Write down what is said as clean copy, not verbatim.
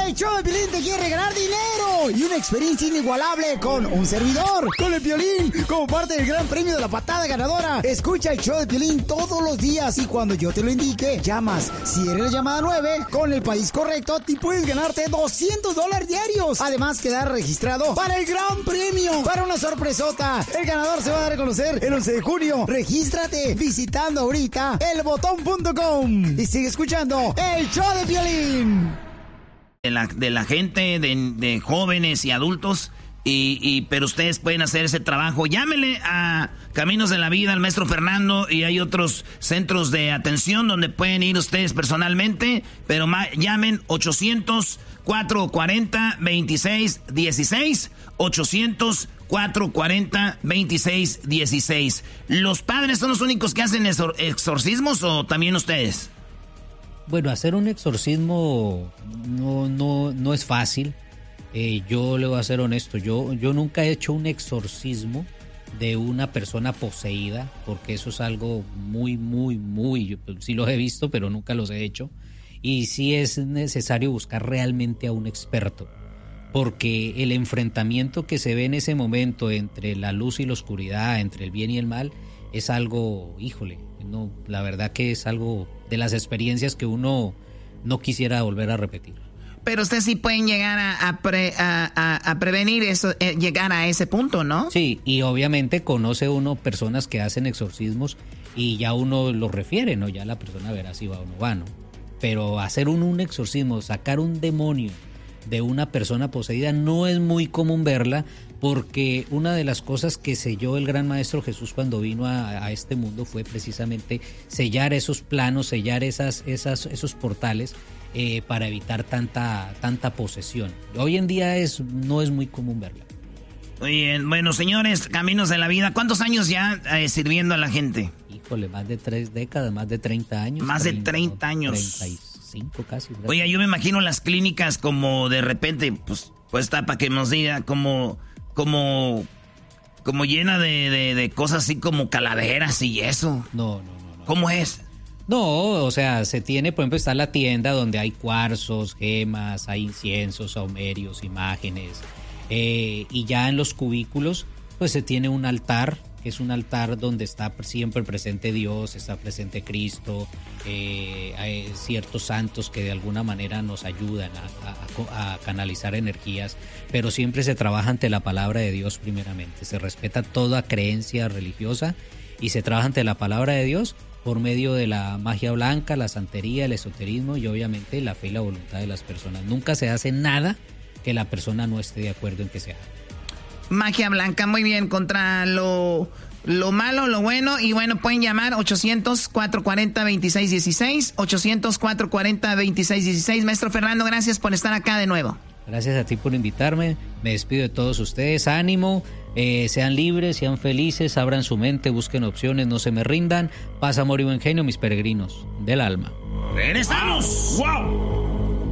El show de Piolín te quiere ganar dinero y una experiencia inigualable con un servidor, con el Piolín, como parte del gran premio de la patada ganadora. Escucha el show de Piolín todos los días y cuando yo te lo indique, llamas. Si eres la llamada 9, con el país correcto, te puedes ganarte $200 diarios. Además, quedar registrado para el gran premio, para una sorpresota. El ganador se va a dar a conocer el 11 de junio. Regístrate visitando ahorita elbotón.com y sigue escuchando el show de Piolín. De la gente, de jóvenes y adultos, pero ustedes pueden hacer ese trabajo. Llámenle a Caminos de la Vida, al maestro Fernando, y hay otros centros de atención donde pueden ir ustedes personalmente, pero llamen 800-440-2616, 800-440-2616. ¿Los padres son los únicos que hacen exorcismos o también ustedes? Bueno, hacer un exorcismo no es fácil. Yo le voy a ser honesto, yo nunca he hecho un exorcismo de una persona poseída, porque eso es algo muy, yo sí los he visto, pero nunca los he hecho. Y sí es necesario buscar realmente a un experto, porque el enfrentamiento que se ve en ese momento entre la luz y la oscuridad, entre el bien y el mal, es algo, no, la verdad que es algo de las experiencias que uno no quisiera volver a repetir. Pero ustedes sí pueden llegar a prevenir eso, llegar a ese punto, ¿no? Sí, y obviamente conoce uno personas que hacen exorcismos y ya uno lo refiere, ¿no? Ya la persona verá si va o no va, ¿no? Pero hacer un exorcismo, sacar un demonio de una persona poseída, no es muy común verla, porque una de las cosas que selló el gran maestro Jesús cuando vino a este mundo fue precisamente sellar esos planos, sellar esos portales, para evitar tanta posesión. Hoy en día no es muy común verla. Muy bien, bueno, señores, Caminos de la Vida, ¿cuántos años ya sirviendo a la gente? Híjole, más de 3 décadas, más de 30 años. Más de 30 años. 35 casi. Oye, yo me imagino las clínicas como de repente, pues está para que nos diga como llena de cosas así como calaveras y eso. No. ¿Cómo es? No, o sea, se tiene, por ejemplo, está la tienda donde hay cuarzos, gemas, hay inciensos, saumerios, imágenes, y ya en los cubículos, pues se tiene un altar, que es un altar donde está siempre presente Dios, está presente Cristo, hay ciertos santos que de alguna manera nos ayudan a canalizar energías, pero siempre se trabaja ante la palabra de Dios primeramente, se respeta toda creencia religiosa y se trabaja ante la palabra de Dios por medio de la magia blanca, la santería, el esoterismo y obviamente la fe y la voluntad de las personas. Nunca se hace nada que la persona no esté de acuerdo en que se haga. Magia blanca, muy bien, contra lo malo, lo bueno, y bueno, pueden llamar 800-440-2616, 800-440-2616. Maestro Fernando, gracias por estar acá de nuevo. Gracias a ti por invitarme, me despido de todos ustedes, ánimo, sean libres, sean felices, abran su mente, busquen opciones, no se me rindan, paz, amor y buen genio, mis peregrinos del alma. ¡Regresamos! ¡Wow!